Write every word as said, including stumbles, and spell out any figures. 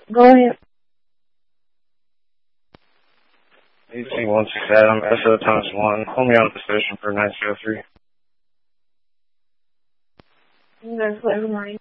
Go ahead. eighteen one six Adam, S O times one. Hold me on the station for nine zero three. That's what everybody.